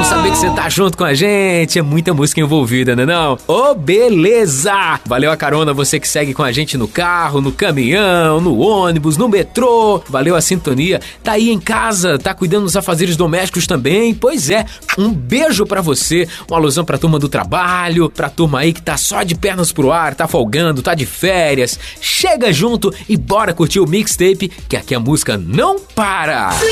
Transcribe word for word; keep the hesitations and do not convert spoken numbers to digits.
saber que você tá junto com a gente. É muita música envolvida, né não? Ô, oh, beleza! Valeu a carona, você que segue com a gente no carro, no caminhão, no ônibus, no metrô. Valeu a sintonia. Tá aí em casa, tá cuidando dos afazeres domésticos também? Pois é, um beijo pra você. Uma alusão pra turma do trabalho, pra turma aí que tá só de pernas pro ar, tá folgando, tá de férias. Chega junto e bora curtir o mixtape, que aqui a música não para!